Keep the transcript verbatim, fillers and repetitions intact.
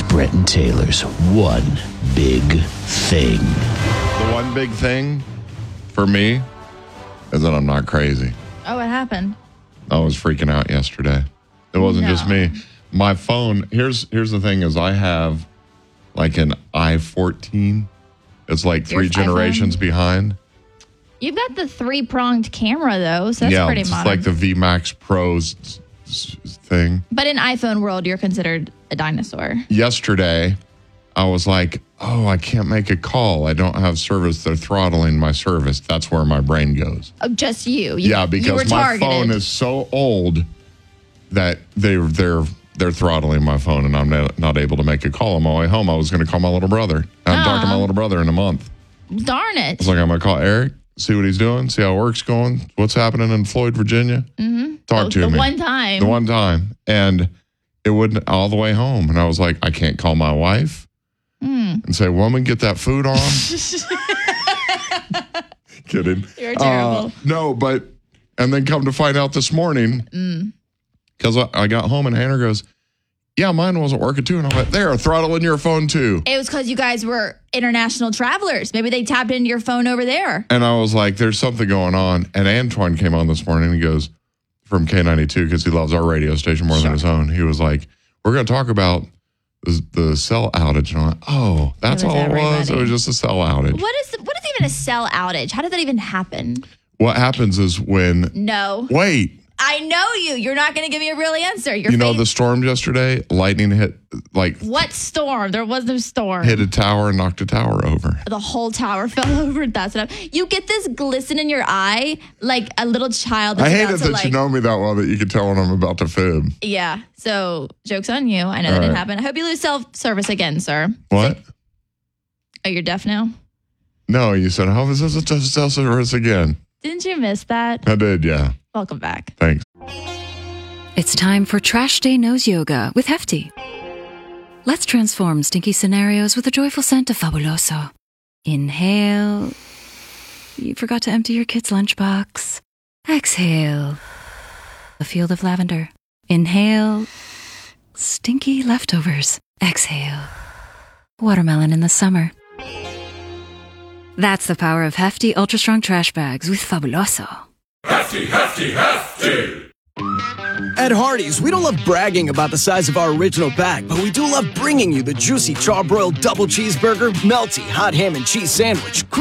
Brett and Taylor's One Big Thing. The one big thing for me is that I'm not crazy. Oh, what happened? I was freaking out yesterday. It wasn't No. just me. My phone, here's here's the thing is I have like an i fourteen. It's like Your three generations iPhone? behind. You've got the three-pronged camera, though, so that's yeah, pretty it's modern. like the V MAX Pro's s- s- thing. But in iPhone world, you're considered a dinosaur. Yesterday, I was like, oh, I can't make a call. I don't have service. They're throttling my service. That's where my brain goes. Oh, just you. you yeah, you were because my targeted. phone is so old that they they're they're throttling my phone, and I'm not, not able to make a call on my way home. I was going to call my little brother. I haven't talked to my Aw. little brother in a month. Darn I it. was like, I'm going to call Eric, see what he's doing, see how work's going, what's happening in Floyd, Virginia. Mm-hmm. Talk the, to the me. one time. The one time. And it wouldn't all the way home. And I was like, I can't call my wife Mm. and say, woman, get that food on. Kidding. You're terrible. Uh, no, but, and then come to find out this morning, because I, I got home and Hannah goes, yeah, mine wasn't working too. And I went, there, throttling your phone too. It was because you guys were international travelers. Maybe they tapped into your phone over there. And I was like, there's something going on. And Antoine came on this morning and he goes, from K ninety-two, because he loves our radio station more than his own. He was like, we're going to talk about the, the cell outage. And I'm like, oh, that's It was all it was? everybody. It was just a cell outage. What is what is even a cell outage? How did that even happen? What happens is when, No. wait, I know you. You're not going to give me a real answer. Your you know face- the storm yesterday? Lightning hit, like, What storm? There was no storm. hit a tower and knocked a tower over. The whole tower fell over. That's enough. You get this glisten in your eye like a little child. That's I hate about it to, that like, you know me that well that you can tell when I'm about to fib. Yeah. So joke's on you. I know All that didn't right. happen. I hope you lose self-service again, sir. What? Oh, you're deaf now? No, you said, how is this a test cell service again? Didn't you miss that? I did, yeah. Welcome back. Thanks. It's time for Trash Day Nose Yoga with Hefty. Let's transform stinky scenarios with a joyful scent of Fabuloso. Inhale. You forgot to empty your kid's lunchbox. Exhale. A field of lavender. Inhale. Stinky leftovers. Exhale. Watermelon in the summer. That's the power of Hefty Ultra Strong Trash Bags with Fabuloso. Hefty, hefty, hefty! At Hardee's, we don't love bragging about the size of our original bag, but we do love bringing you the juicy charbroiled double cheeseburger, melty hot ham and cheese sandwich,